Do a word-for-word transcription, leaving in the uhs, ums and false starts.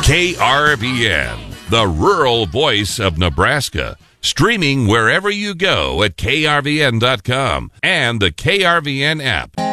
K R V N, the rural voice of Nebraska. Streaming wherever you go at K R V N dot com and the K R V N app.